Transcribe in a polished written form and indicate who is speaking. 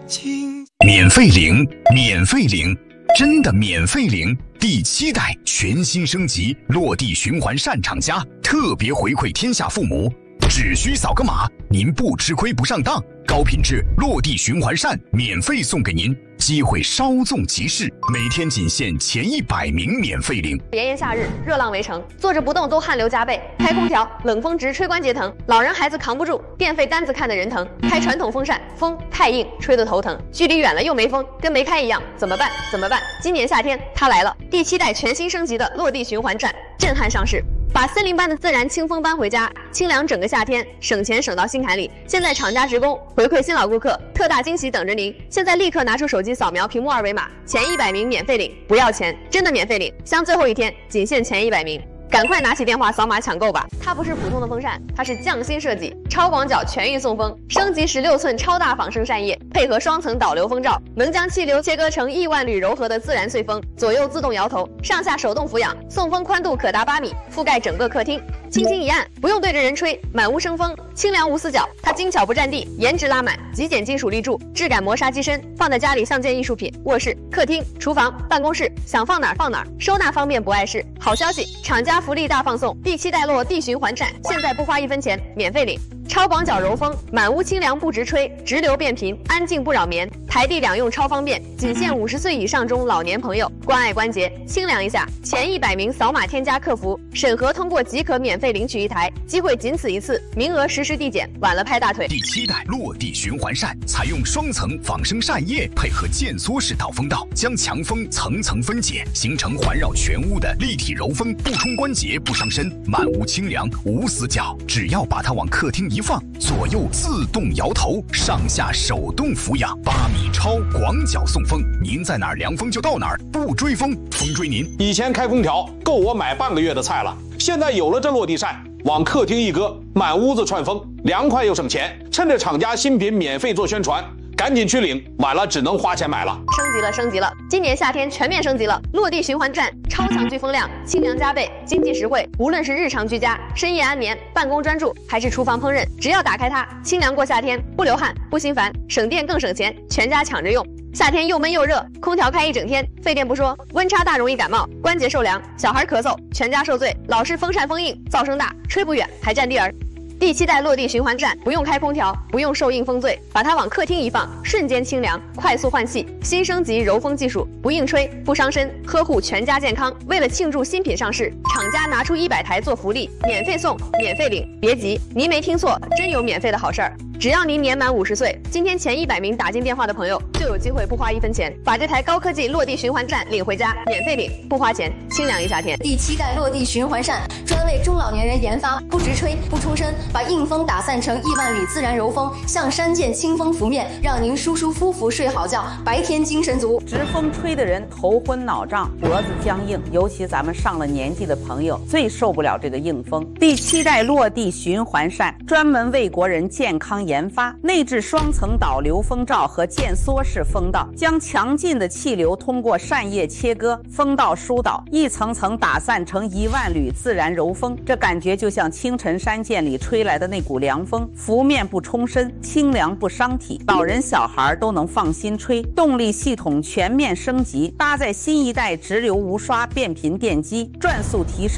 Speaker 1: 免费领，免费领，真的免费领！第7代全新升级，落地循环扇厂家特别回馈天下父母，只需扫个码，您不吃亏不上当。高品质落地循环扇免费送给您，机会稍纵即逝，每天仅限前100名免费领。
Speaker 2: 炎炎夏日，热浪围城，坐着不动都汗流浃背，开空调冷风直吹关节疼，老人孩子扛不住，电费单子看得人疼。开传统风扇风太硬，吹得头疼，距离远了又没风，跟没开一样，怎么办？怎么办？今年夏天它来了，第7代全新升级的落地循环扇震撼上市。把森林般的自然清风搬回家，清凉整个夏天，省钱省到心坎里。现在厂家职工回馈新老顾客，特大惊喜等着您！现在立刻拿出手机扫描屏幕2维码，前100名免费领，不要钱，真的免费领！像最后一天，仅限前100名。赶快拿起电话扫码抢购吧！它不是普通的风扇，它是匠心设计，超广角全域送风，升级16寸超大仿生扇叶，配合双层导流风罩，能将气流切割成亿万缕柔和的自然碎风，左右自动摇头，上下手动俯仰，送风宽度可达8米，覆盖整个客厅。轻轻一按，不用对着人吹，满屋生风，清凉无死角。它精巧不占地，颜值拉满，极简金属立柱，质感磨砂机身，放在家里像件艺术品。卧室、客厅、厨房、办公室，想放哪儿放哪儿，收纳方便不碍事。好消息，厂家福利大放送，第7代落地循环扇，现在不花1分钱，免费领。超广角柔风，满屋清凉不直吹，直流变频，安静不扰眠，台地两用超方便，仅限50岁以上中老年朋友，关爱关节，清凉一下。前100名扫码添加客服，审核通过即可免费领取1台，机会仅此一次，名额实时递减，晚了拍大腿。
Speaker 1: 第7代落地循环扇采用双层仿生扇叶，配合渐缩式导风道，将强风层层分解，形成环绕全屋的立体柔风，不冲关节，不伤身，满屋清凉无死角。只要把它往客厅一放，左右自动摇头，上下手动俯仰，8米超广角送风，您在哪儿凉风就到哪儿，不追风，风追您。
Speaker 3: 以前开空调够我买半个月的菜了，现在有了这落地扇，往客厅一搁，满屋子串风，凉快又省钱。趁着厂家新品免费做宣传，赶紧去领，晚了只能花钱买了。
Speaker 2: 升级了！今年夏天全面升级了，落地循环扇超强飓风量，清凉加倍，经济实惠。无论是日常居家、深夜安眠、办公专注，还是厨房烹饪，只要打开它，清凉过夏天，不流汗，不心烦，省电更省钱，全家抢着用。夏天又闷又热，空调开一整天，费电不说，温差大容易感冒，关节受凉，小孩咳嗽，全家受罪。老是风扇风硬，噪声大，吹不远，还占地儿。第7代落地循环扇不用开空调，不用受硬风罪，把它往客厅一放，瞬间清凉，快速换气。新升级柔风技术，不硬吹，不伤身，呵护全家健康。为了庆祝新品上市，厂家拿出100台做福利，免费送，免费领。别急，您没听错，真有免费的好事儿。只要您年满50岁，今天前100名打进电话的朋友就有机会不花1分钱，把这台高科技落地循环扇领回家，免费领，不花钱，清凉一夏天。
Speaker 4: 第7代落地循环扇专为中老年人研发，不直吹，不冲身，把硬风打散成亿万缕自然柔风，像山涧清风拂面，让您舒舒服服睡好觉，白天精神足。
Speaker 5: 直风吹的人头昏脑胀，脖子僵硬，尤其咱们上了年纪的朋友最受不了这个硬风。第7代落地循环扇专门为国人健康研发，内置双层导流风罩和渐缩式风道，将强劲的气流通过扇叶切割，风道疏导，一层层打散成1万缕自然柔风。这感觉就像清晨山涧里吹来的那股凉风，拂面不冲身，清凉不伤体，老人小孩都能放心吹。动力系统全面升级，搭载新一代直流无刷变频电机，转速提升